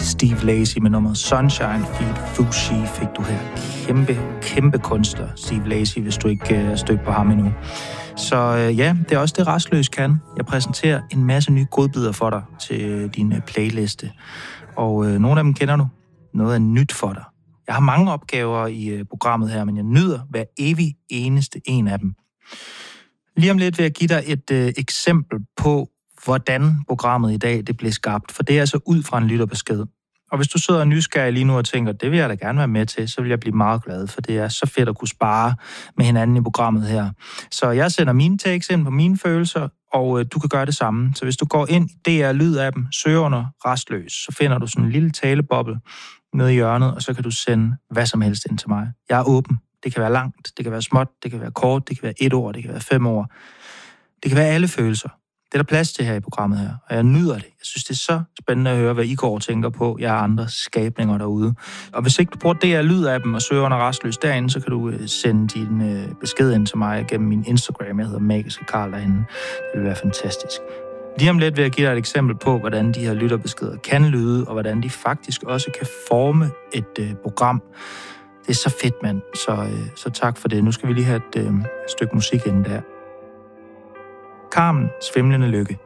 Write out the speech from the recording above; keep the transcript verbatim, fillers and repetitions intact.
Steve Lacy med nummeret Sunshine feat. Fushi fik du her. Kæmpe, kæmpe kunstner, Steve Lacy, hvis du ikke er stødt på ham endnu. Så øh, ja, det er også det, Rastløs kan. Jeg præsenterer en masse nye godbidder for dig til din øh, playliste. Og øh, nogle af dem kender du. Noget er nyt for dig. Jeg har mange opgaver i øh, programmet her, men jeg nyder hver evig eneste en af dem. Lige om lidt vil jeg give dig et øh, eksempel på, hvordan programmet i dag det blev skabt. For det er altså ud fra en lytterbesked. Og hvis du sidder og nysgerrig lige nu og tænker, det vil jeg da gerne være med til, så vil jeg blive meget glad, for det er så fedt at kunne spare med hinanden i programmet her. Så jeg sender mine takes ind på mine følelser, og øh, du kan gøre det samme. Så hvis du går ind i D R Lyd-appen, søger under Rastløs, så finder du sådan en lille taleboble nede i hjørnet, og så kan du sende hvad som helst ind til mig. Jeg er åben. Det kan være langt, det kan være småt, det kan være kort, det kan være et ord, det kan være fem ord. Det kan være alle følelser. Det er der plads til her i programmet her, og jeg nyder det. Jeg synes, det er så spændende at høre, hvad I går og tænker på. Jeg har andre skabninger derude. Og hvis ikke du bruger D R Lyd-appen og søger under Rastløs derinde, så kan du sende din besked ind til mig gennem min Instagram. Jeg hedder Magiske Karl derinde. Det vil være fantastisk. Lige om lidt vil jeg give dig et eksempel på, hvordan de her lytterbeskeder kan lyde, og hvordan de faktisk også kan forme et øh, program. Det er så fedt, mand. Så, øh, så tak for det. Nu skal vi lige have et øh, stykke musik inden der. Carmen, Svimlende Lykke.